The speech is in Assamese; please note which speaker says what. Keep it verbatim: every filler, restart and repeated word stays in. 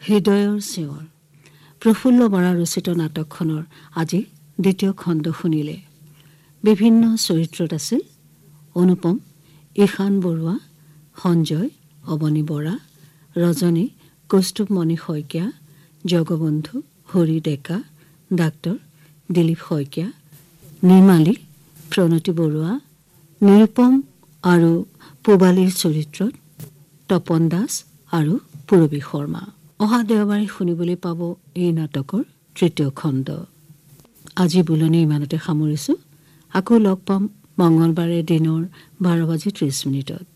Speaker 1: হৃদয়ৰ চিঞৰ প্ৰফুল্ল বৰা ৰচিত নাটকখনৰ আজি দ্বিতীয় খণ্ড শুনিলে। বিভিন্ন চৰিত্ৰত আছিল অনুপম, ঈশান বৰুৱা, সঞ্জয়, অৱনী বৰা, ৰজনী, কৌস্তুভমণি শইকীয়া, জগবন্ধু, হৰি ডেকা, ডাক্তৰ দিলীপ শইকীয়া, নিৰ্মালী, প্ৰণতি বৰুৱা, নিৰুপম আৰু পূবালীৰ চৰিত্ৰত তপন দাস আৰু পূৰবী শৰ্মা। অহা দেওবাৰে শুনিবলৈ পাব এই নাটকৰ তৃতীয় খণ্ড। আজি বুলনি ইমানতে সামৰিছোঁ। আকৌ লগ পাম মঙলবাৰে দিনৰ বাৰ বাজি ত্ৰিছ মিনিটত।